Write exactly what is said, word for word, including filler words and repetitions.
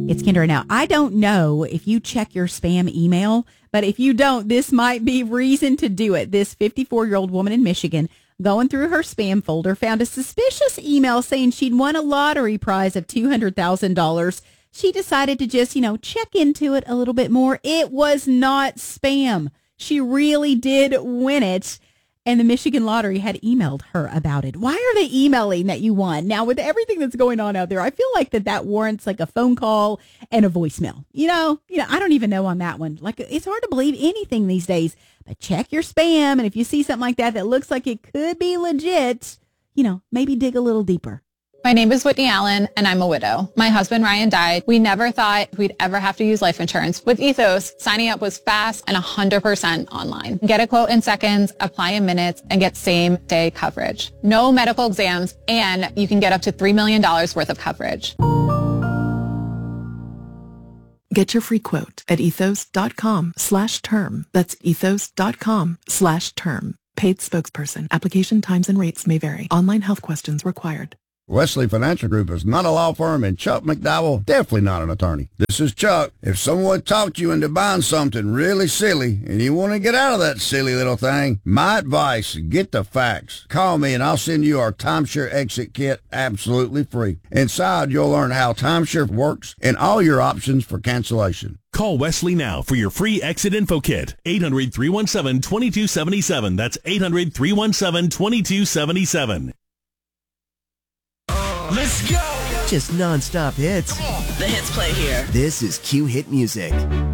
It's Kendra. Now, I don't know if you check your spam email, but if you don't, this might be reason to do it. This fifty-four-year-old woman in Michigan, going through her spam folder, found a suspicious email saying she'd won a lottery prize of two hundred thousand dollars. She decided to just, you know, check into it a little bit more. It was not spam. She really did win it. And the Michigan Lottery had emailed her about it. Why are they emailing that you won? Now, with everything that's going on out there, I feel like that that warrants like a phone call and a voicemail. You know, you know, I don't even know on that one. Like, it's hard to believe anything these days. But check your spam. And if you see something like that that looks like it could be legit, you know, maybe dig a little deeper. My name is Whitney Allen, and I'm a widow. My husband, Ryan, died. We never thought we'd ever have to use life insurance. With Ethos, signing up was fast and one hundred percent online. Get a quote in seconds, apply in minutes, and get same-day coverage. No medical exams, and you can get up to three million dollars worth of coverage. Get your free quote at ethos.com slash term. That's ethos.com slash term. Paid spokesperson. Application times and rates may vary. Online health questions required. Wesley Financial Group is not a law firm, and Chuck McDowell, definitely not an attorney. This is Chuck. If someone talked you into buying something really silly and you want to get out of that silly little thing, my advice, get the facts. Call me and I'll send you our timeshare exit kit absolutely free. Inside, you'll learn how timeshare works and all your options for cancellation. Call Wesley now for your free exit info kit. eight hundred, three one seven, two two seven seven. That's eight hundred, three one seven, two two seven seven. Let's go! Just non-stop hits. The hits play here. This is Q Hit Music.